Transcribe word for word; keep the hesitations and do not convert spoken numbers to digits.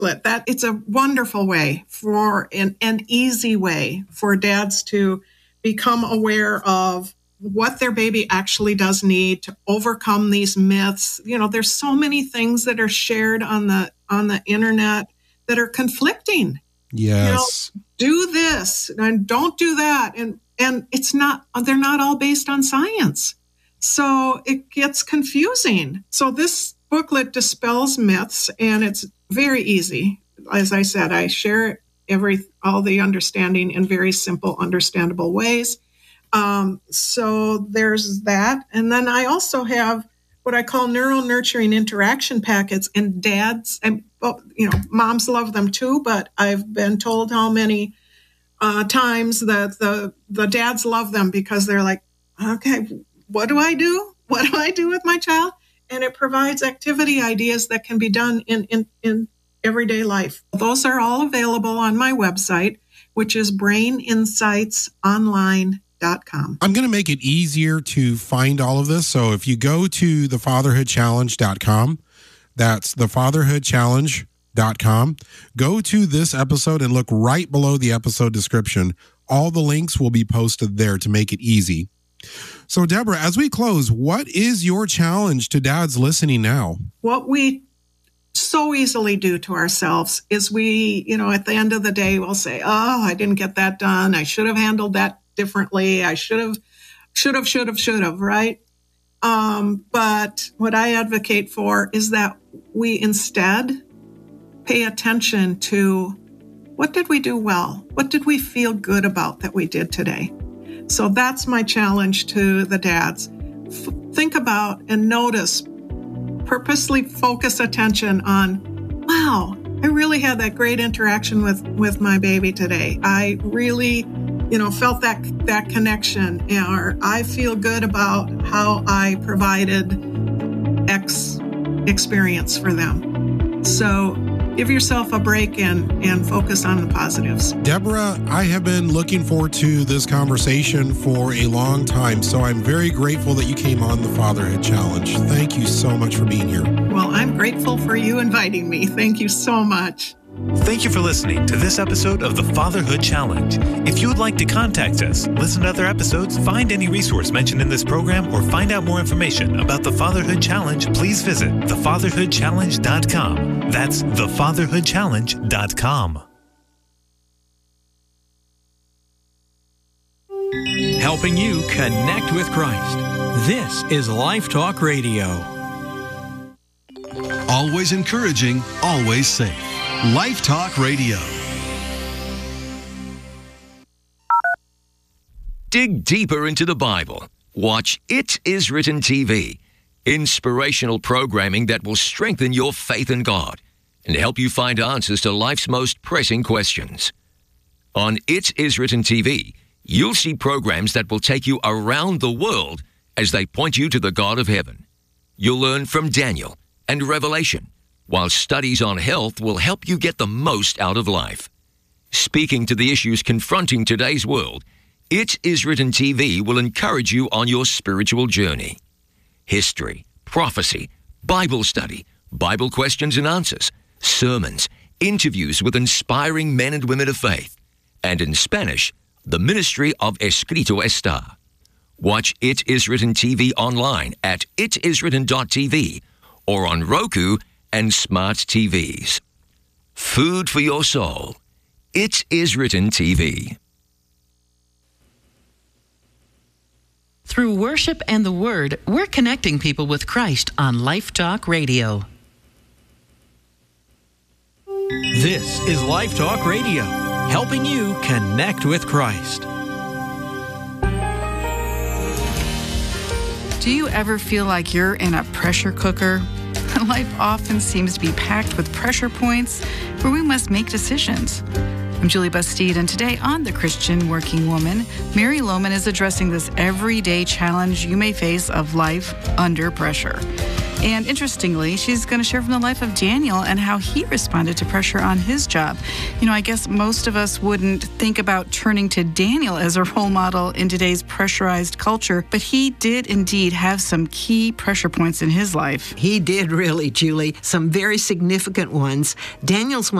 booklet. That it's a wonderful way for an, an easy way for dads to become aware of what their baby actually does need to overcome these myths. You know, there's so many things that are shared on the on the internet that are conflicting. Yes. You know, do this and don't do that. And and it's not, they're not all based on science. So it gets confusing. So this booklet dispels myths, and it's very easy. As I said, I share every all the understanding in very simple, understandable ways. Um, so there's that. And then I also have what I call neural nurturing interaction packets, and dads, and well, you know, moms love them too, but I've been told how many uh, times that the, the dads love them because they're like, okay, what do I do? What do I do with my child? And it provides activity ideas that can be done in, in, in everyday life. Those are all available on my website, which is brain insights online dot com. I'm going to make it easier to find all of this. So if you go to the fatherhood challenge dot com, that's the fatherhood challenge dot com, go to this episode and look right below the episode description. All the links will be posted there to make it easy. So Deborah, as we close, what is your challenge to dads listening now? What we so easily do to ourselves is we, you know, at the end of the day, we'll say, oh, I didn't get that done. I should have handled that differently. I should have, should have, should have, should have, right? Um, but what I advocate for is that we instead pay attention to what did we do well? What did we feel good about that we did today? So that's my challenge to the dads. F- think about and notice, purposely focus attention on, wow, I really had that great interaction with, with my baby today. I really, you know, felt that that connection, or I feel good about how I provided X experience for them. So give yourself a break and, and focus on the positives. Deborah, I have been looking forward to this conversation for a long time, so I'm very grateful that you came on the Fatherhood Challenge. Thank you so much for being here. Well, I'm grateful for you inviting me. Thank you so much. Thank you for listening to this episode of the Fatherhood Challenge. If you would like to contact us, listen to other episodes, find any resource mentioned in this program, or find out more information about the Fatherhood Challenge, please visit the fatherhood challenge dot com. That's the fatherhood challenge dot com. Helping you connect with Christ. This is Life Talk Radio. Always encouraging, always safe. Life Talk Radio. Dig deeper into the Bible. Watch It Is Written T V. Inspirational programming that will strengthen your faith in God and help you find answers to life's most pressing questions. On It Is Written T V, you'll see programs that will take you around the world as they point you to the God of heaven. You'll learn from Daniel and Revelation, while studies on health will help you get the most out of life. Speaking to the issues confronting today's world, It Is Written T V will encourage you on your spiritual journey. History, prophecy, Bible study, Bible questions and answers, sermons, interviews with inspiring men and women of faith, and in Spanish, the ministry of Escrito Está. Watch It Is Written T V online at it is written dot t v or on Roku and smart T Vs. Food for your soul. It Is Written T V. Through worship and the Word, we're connecting people with Christ on Life Talk Radio. This is Life Talk Radio, helping you connect with Christ. Do you ever feel like you're in a pressure cooker? Life often seems to be packed with pressure points where we must make decisions. I'm Julie Bastide, and today on The Christian Working Woman, Mary Lohman is addressing this everyday challenge you may face of life under pressure. And interestingly, she's going to share from the life of Daniel and how he responded to pressure on his job. You know, I guess most of us wouldn't think about turning to Daniel as a role model in today's pressurized culture, but he did indeed have some key pressure points in his life. He did really, Julie. Some very significant ones. Daniel's